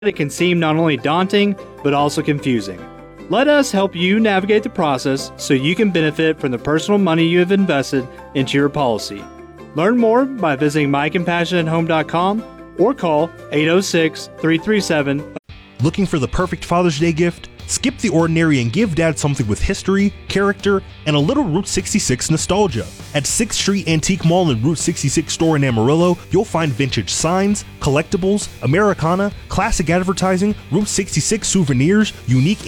it can seem not only daunting, but also confusing. Let us help you navigate the process so you can benefit from the personal money you have invested into your policy. Learn more by visiting mycompassionatehome.com or call 806-337. Looking for the perfect Father's Day gift? Skip the ordinary and give Dad something with history, character, and a little Route 66 nostalgia. At 6th Street Antique Mall and Route 66 store in Amarillo, you'll find vintage signs, collectibles, Americana, classic advertising, Route 66 souvenirs, unique